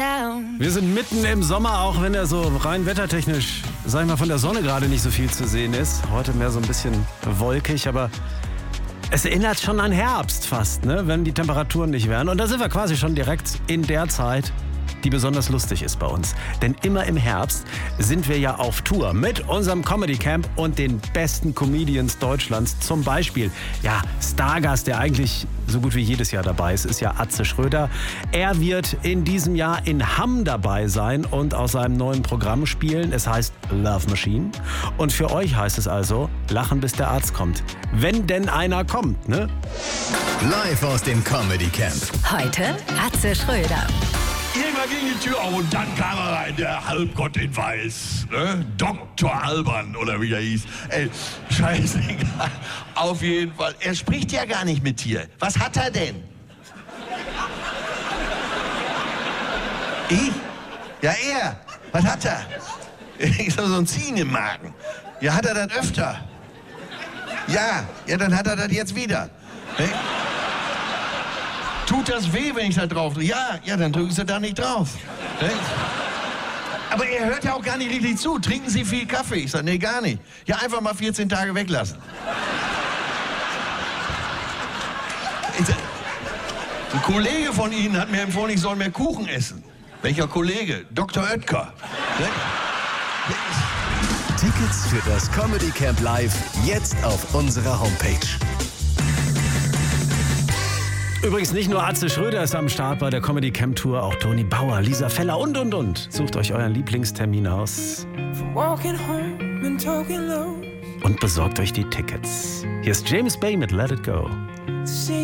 down. Wir sind mitten im Sommer, auch wenn er so rein wettertechnisch, sag ich mal, von der Sonne gerade nicht so viel zu sehen ist. Heute mehr so ein bisschen wolkig, aber es erinnert schon an Herbst fast, ne? Wenn die Temperaturen nicht wären. Und da sind wir quasi schon direkt in der Zeit, die besonders lustig ist bei uns. Denn immer im Herbst sind wir ja auf Tour mit unserem Comedy Camp und den besten Comedians Deutschlands. Zum Beispiel, ja, Stargast, der eigentlich so gut wie jedes Jahr dabei ist ja Atze Schröder. Er wird in diesem Jahr in Hamm dabei sein und aus seinem neuen Programm spielen. Es heißt Love Machine. Und für euch heißt es also, lachen bis der Arzt kommt. Wenn denn einer kommt, ne? Live aus dem Comedy Camp. Heute Atze Schröder. Irgendwann ging die Tür auf und dann kam er rein, der Halbgott in Weiß. Ne? Dr. Alban oder wie er hieß. Ey, scheißegal. Auf jeden Fall. Er spricht ja gar nicht mit dir. Was hat er denn? Ich? Ja, er. Was hat er? Ich so ein Ziehen im Magen. Ja, hat er das öfter? Ja, dann hat er das jetzt wieder. Ne? Tut das weh, wenn ich da drauf drücke? Ja, dann drücken Sie da nicht drauf. Ne? Aber er hört ja auch gar nicht richtig zu. Trinken Sie viel Kaffee? Ich sage, nee, gar nicht. Ja, einfach mal 14 Tage weglassen. Ein Kollege von Ihnen hat mir empfohlen, ich soll mehr Kuchen essen. Welcher Kollege? Dr. Oetker. Ne? Tickets für das Comedy Camp Live jetzt auf unserer Homepage. Übrigens nicht nur Atze Schröder ist am Start bei der Comedy Camp Tour, auch Toni Bauer, Lisa Feller und. Sucht euch euren Lieblingstermin aus und besorgt euch die Tickets. Hier ist James Bay mit Let It Go.